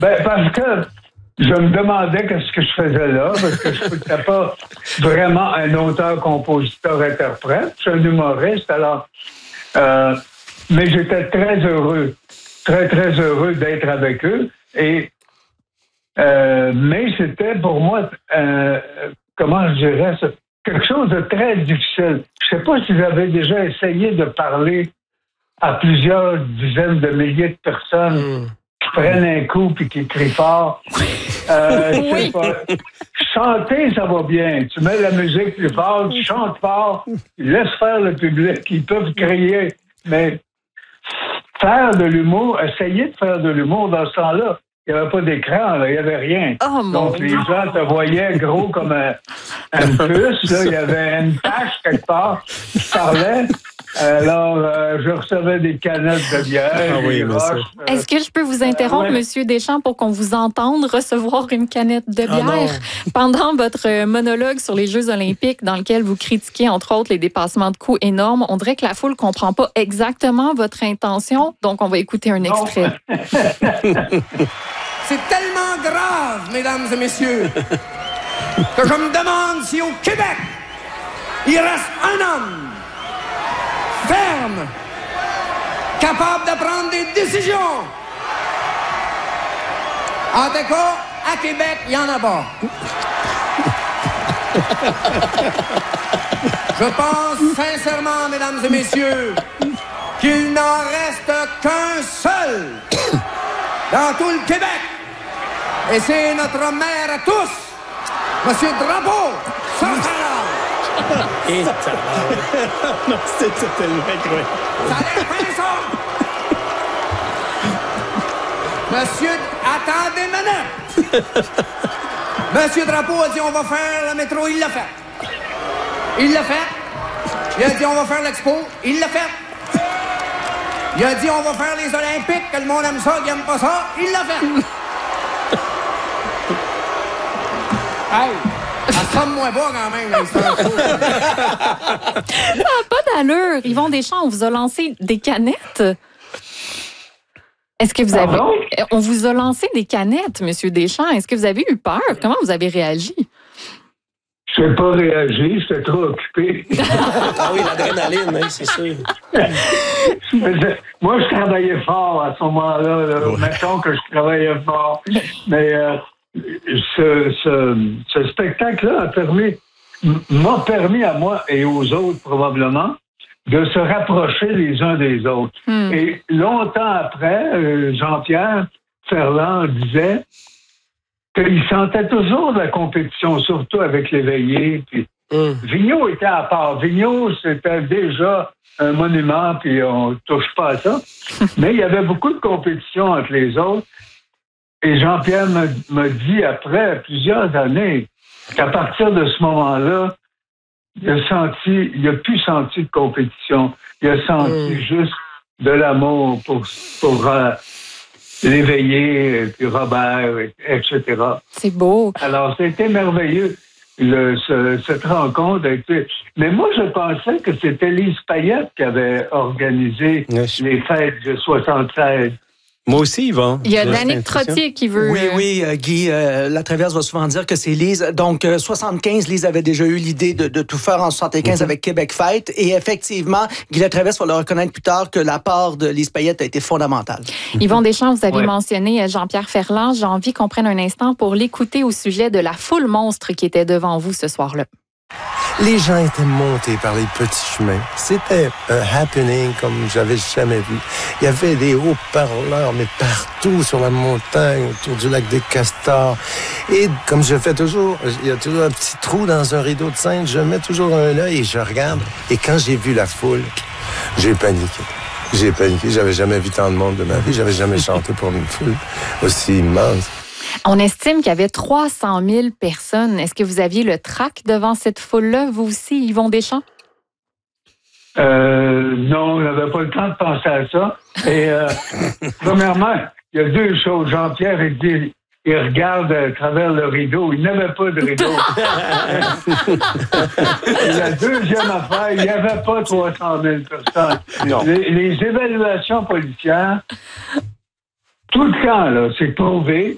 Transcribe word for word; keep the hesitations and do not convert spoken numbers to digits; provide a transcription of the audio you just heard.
Ben, parce que je me demandais qu'est-ce que je faisais là, parce que je n'étais pas vraiment un auteur, compositeur, interprète. Je suis un humoriste, alors... Euh, mais j'étais très heureux, très, très heureux d'être avec eux. Et, euh, mais c'était pour moi, euh, comment je dirais ça, quelque chose de très difficile. Je ne sais pas si vous avez déjà essayé de parler à plusieurs dizaines de milliers de personnes mmh. qui prennent un coup puis qui crient fort. Euh, je sais pas. Chanter, ça va bien. Tu mets la musique plus fort, tu chantes fort, tu laisses faire le public. Ils peuvent crier, mais faire de l'humour, essayer de faire de l'humour dans ce temps-là, il n'y avait pas d'écran, là, il n'y avait rien. Oh, donc, les gens te voyaient gros comme un, un puce. Là, il y avait une tache quelque part qui parlait. Alors, euh, je recevais des canettes de bière. Ah oui, roches, euh... Est-ce que je peux vous interrompre, euh, ouais. Monsieur Deschamps, pour qu'on vous entende recevoir une canette de bière oh pendant votre monologue sur les Jeux olympiques dans lequel vous critiquez, entre autres, les dépassements de coûts énormes? On dirait que la foule ne comprend pas exactement votre intention, donc on va écouter un extrait. C'est tellement grave, mesdames et messieurs, que je me demande si au Québec, il reste un homme ferme, capable de prendre des décisions. En tout cas, à Québec, il n'y en a pas. Je pense sincèrement, mesdames et messieurs, qu'il n'en reste qu'un seul dans tout le Québec. Et c'est notre maire à tous, Monsieur Drapeau, Saint-Saëns. Et non, c'était tellement incroyable. Ça allait faire ça. Monsieur, attendez une minute. Monsieur Drapeau a dit on va faire le métro, il l'a fait. Il l'a fait. Il a dit on va faire l'expo, il l'a fait. Il a dit on va faire les Olympiques, que le monde aime ça, qu'il aime pas ça, il l'a fait. Hey! Ça somme moins bas quand même, là, c'est un coup. Ça n'a pas d'allure. Yvon Deschamps, on vous a lancé des canettes. Est-ce que vous avez... Pardon? On vous a lancé des canettes, Monsieur Deschamps. Est-ce que vous avez eu peur? Comment vous avez réagi? Je n'ai pas réagi, j'étais trop occupé. Ah oui, l'adrénaline, hein, c'est sûr. Moi, je travaillais fort à ce moment-là. Là. Ouais. Mettons que je travaillais fort. Mais... Euh, Ce, ce, ce spectacle-là a permis, m'a permis à moi et aux autres probablement de se rapprocher les uns des autres. Mm. Et longtemps après, euh, Jean-Pierre Ferland disait qu'il sentait toujours de la compétition, surtout avec l'éveillé. Puis mm. Vigneault était à part. Vigneault, c'était déjà un monument, puis on ne touche pas à ça. Mais il y avait beaucoup de compétition entre les autres. Et Jean-Pierre m'a dit après plusieurs années qu'à partir de ce moment-là, il a senti, il a plus senti de compétition. Il a senti mmh. juste de l'amour pour, pour euh, l'éveiller, puis Robert, et cetera. C'est beau. Alors, c'était merveilleux, le, ce, cette rencontre. Mais moi, je pensais que c'était Lise Payette qui avait organisé oui. les fêtes de soixante-seize. Moi aussi, Yvon. Il y a Danick Trottier qui veut... Oui, oui, euh, Guy, euh, Latraverse va souvent dire que c'est Lise. Donc, euh, soixante-quinze, Lise avait déjà eu l'idée de, de tout faire en soixante-quinze mm-hmm. avec Québec Fête. Et effectivement, Guy Latraverse va le reconnaître plus tard que la part de Lise Payette a été fondamentale. Yvon Deschamps, vous avez ouais. mentionné Jean-Pierre Ferland. J'ai envie qu'on prenne un instant pour l'écouter au sujet de la foule monstre qui était devant vous ce soir-là. Les gens étaient montés par les petits chemins. C'était un happening comme j'avais jamais vu. Il y avait des haut-parleurs, mais partout sur la montagne, autour du lac des Castors. Et comme je fais toujours, il y a toujours un petit trou dans un rideau de scène. Je mets toujours un œil et je regarde. Et quand j'ai vu la foule, j'ai paniqué. J'ai paniqué. J'avais jamais vu tant de monde de ma vie. J'avais jamais chanté pour une foule aussi immense. On estime qu'il y avait trois cent mille personnes. Est-ce que vous aviez le trac devant cette foule-là, vous aussi, Yvon Deschamps? Euh, non, on n'avait pas le temps de penser à ça. Et euh, premièrement, il y a deux choses. Jean-Pierre, il dit, il regarde à travers le rideau. Il n'avait pas de rideau. Et la deuxième affaire, il n'y avait pas trois cent mille personnes. Non. Les, les évaluations policières, tout le temps, là, c'est prouvé